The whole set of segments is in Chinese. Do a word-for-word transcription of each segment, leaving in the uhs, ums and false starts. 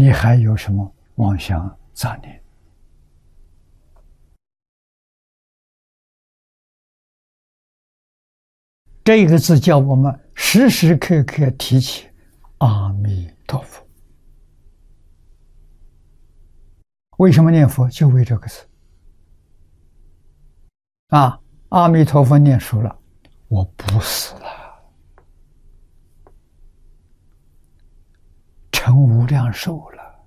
你还有什么妄想杂念？这个字叫我们时时刻刻提起阿弥陀佛。为什么念佛？就为这个字啊！阿弥陀佛念熟了，我不死了，成无量寿了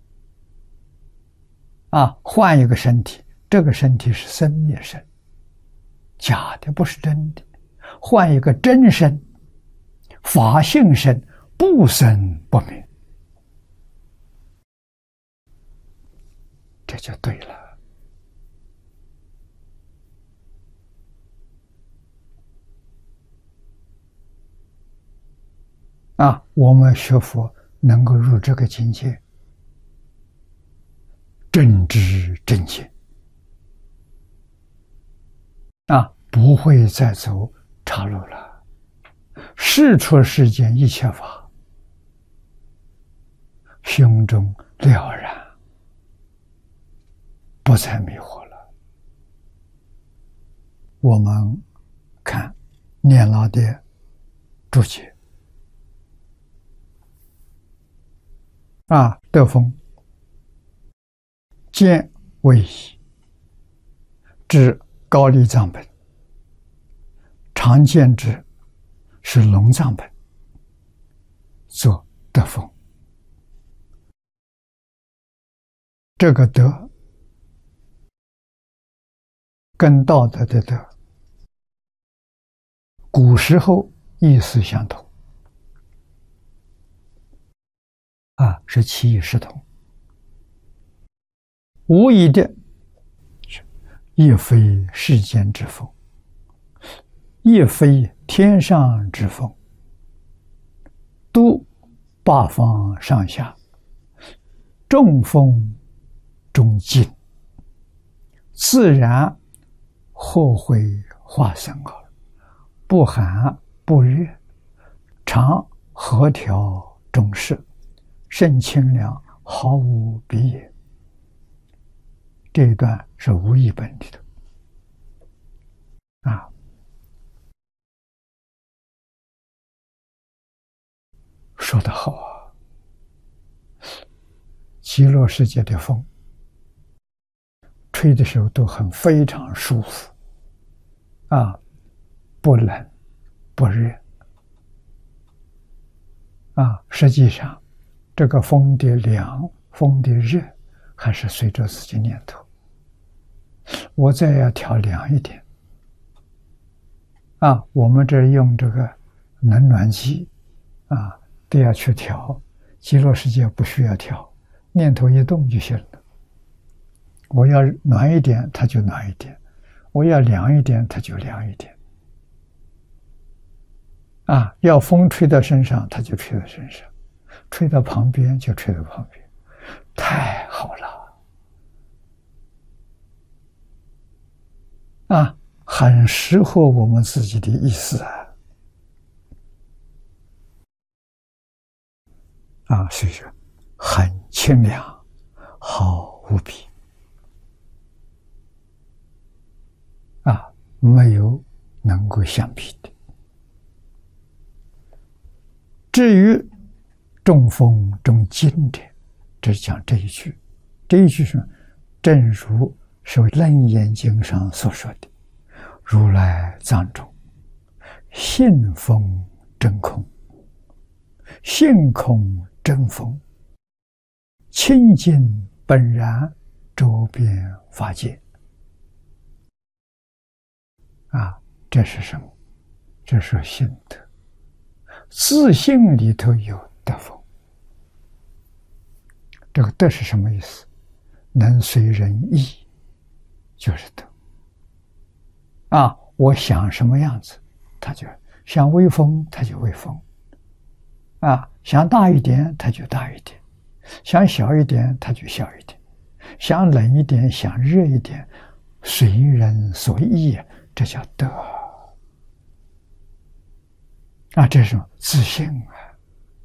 啊！换一个身体，这个身体是生灭身，假的，不是真的。换一个真身，法性身，不生不灭，这就对了啊！我们学佛能够入这个境界，正知正见啊，不会再走岔路了。事出世间一切法，胸中了然，不再迷惑了。我们看念老的注解啊，德风见为宜，至高丽藏本，常见之是龙藏本，作德风。这个德跟道德的德，古时候意思相同啊，是其义适同。无疑的，亦非世间之风，亦非天上之风，都八方上下，众风中静，自然或会化生耳，不寒不热，常和调中适，甚清凉，毫无比也。这一段是无义本里的啊。说得好啊！极乐世界的风，吹的时候都很非常舒服啊，不冷不热啊。实际上，这个风的凉、风的热，还是随着自己念头。我再要调凉一点啊！我们这用这个冷暖机啊，都要去调。极乐世界不需要调，念头一动就行了。我要暖一点，它就暖一点；我要凉一点，它就凉一点。啊，要风吹到身上，它就吹到身上；吹到旁边就吹到旁边，太好了！啊，很适合我们自己的意思啊！啊，所以说很清凉，好无比啊，没有能够相比的。至于中风中静者，只讲这一句，这一句是正如是《楞严经》上所说的：“如来藏中，性风真空，性空真风，清净本然，周遍法界。”啊，这是什么？这是性德。自性里头有德风。这个德是什么意思？能随人意，就是德啊！我想什么样子，它就想微风，它就微风啊；想大一点，它就大一点；想小一点，它就小一点；想冷一点，想热一点，随人所意，这叫德啊！这是什么？自性啊！